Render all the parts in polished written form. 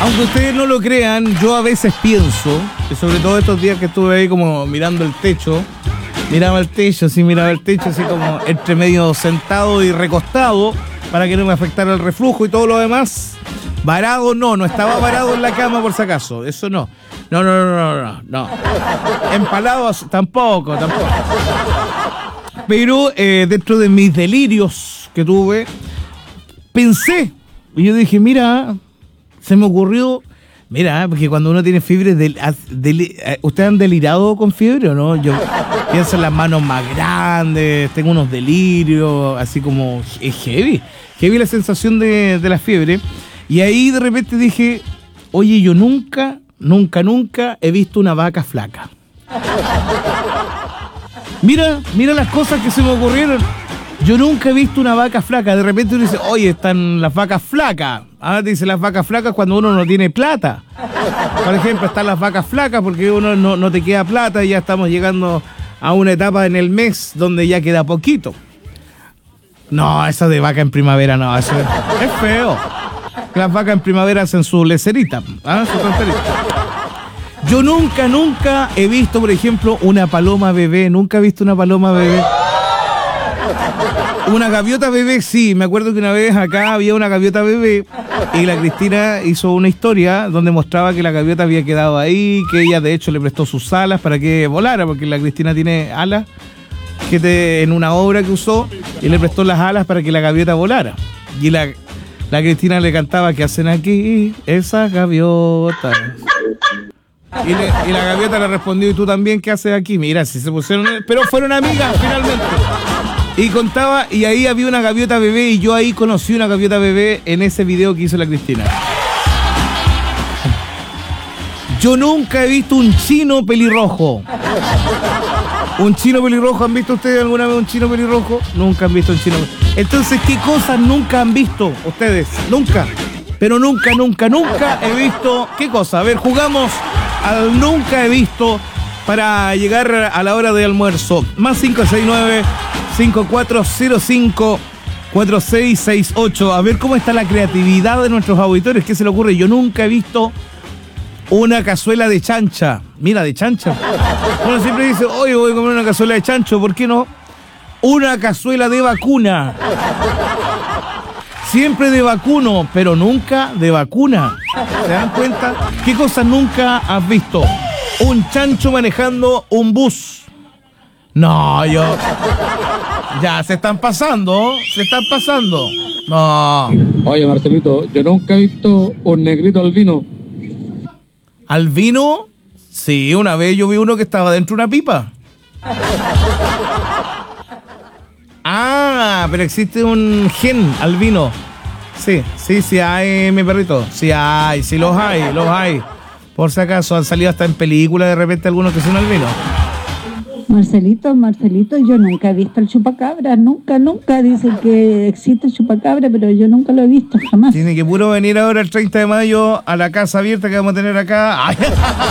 Aunque ustedes no lo crean, yo a veces pienso, y sobre todo estos días que estuve ahí como mirando el techo, miraba el techo, así como entre medio sentado y recostado, para que no me afectara el reflujo y todo lo demás. Varado no estaba varado en la cama por si acaso, eso no. No. Empalado tampoco. Pero dentro de mis delirios que tuve, pensé, y yo dije, mira, se me ocurrió, porque cuando uno tiene fiebre, ¿ustedes han delirado con fiebre o no? Yo pienso en las manos más grandes, tengo unos delirios, así como, es heavy la sensación de la fiebre. Y ahí de repente dije, oye, yo nunca he visto una vaca flaca. Mira las cosas que se me ocurrieron. Yo nunca he visto una vaca flaca. De repente uno dice, oye, están las vacas flacas. Te dice las vacas flacas cuando uno no tiene plata. Por ejemplo, están las vacas flacas porque uno no te queda plata y ya estamos llegando a una etapa en el mes donde ya queda poquito. No, eso de vaca en primavera no, eso es feo. Las vacas en primavera hacen su lecerita, su tonterita. Yo nunca he visto, por ejemplo, una paloma bebé. Nunca he visto una paloma bebé. Una gaviota bebé, sí. Me acuerdo que una vez acá había una gaviota bebé y la Cristina hizo una historia donde mostraba que la gaviota había quedado ahí, que ella de hecho le prestó sus alas para que volara, porque la Cristina tiene alas en una obra que usó y le prestó las alas para que la gaviota volara. Y la Cristina le cantaba, ¿qué hacen aquí esas gaviotas? Y la gaviota le respondió, ¿y tú también qué haces aquí? Mira, si se pusieron... Pero fueron amigas finalmente. Y contaba, y ahí había una gaviota bebé, y yo ahí conocí una gaviota bebé en ese video que hizo la Cristina. Yo nunca he visto un chino pelirrojo. ¿Un chino pelirrojo? ¿Han visto ustedes alguna vez un chino pelirrojo? Nunca han visto un chino pelirrojo. Entonces, ¿qué cosas nunca han visto ustedes? Nunca. Pero nunca he visto... ¿Qué cosa? A ver, jugamos al nunca he visto para llegar a la hora de almuerzo. Más 569-5405-4668. A ver cómo está la creatividad de nuestros auditores. ¿Qué se le ocurre? Yo nunca he visto una cazuela de chancha. Mira, de chancha. Uno siempre dice, hoy voy a comer una cazuela de chancho. ¿Por qué no? Una cazuela de vacuna. Siempre de vacuno, pero nunca de vacuna. ¿Se dan cuenta? ¿Qué cosas nunca has visto? Un chancho manejando un bus. No, ya, se están pasando. No. Oye, Marcelito, yo nunca he visto un negrito albino. ¿Albino? Sí, una vez yo vi uno que estaba dentro de una pipa. Pero existe un gen albino. Sí hay, mi perrito. Sí los hay. Por si acaso, han salido hasta en películas de repente algunos que son albinos. Marcelito, yo nunca he visto el chupacabra, nunca. Dicen que existe el chupacabra, pero yo nunca lo he visto, jamás. Tiene que puro venir ahora el 30 de mayo a la casa abierta que vamos a tener acá. Ay.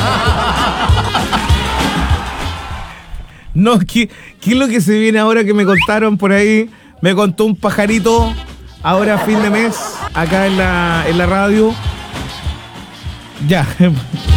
No, ¿qué es lo que se viene ahora que me contaron por ahí? Me contó un pajarito ahora a fin de mes, acá en la radio. Ya,